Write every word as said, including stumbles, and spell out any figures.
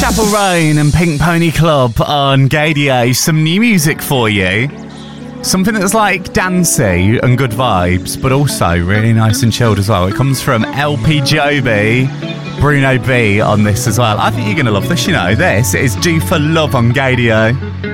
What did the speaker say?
Chapel Roan and Pink Pony Club on Gadio. Some new music for you. Something that's like dancey and good vibes, but also really nice and chilled as well. It comes from L P Joby, Bruno B on this as well. I think you're going to love this, you know. This is Do For Love on Gadio.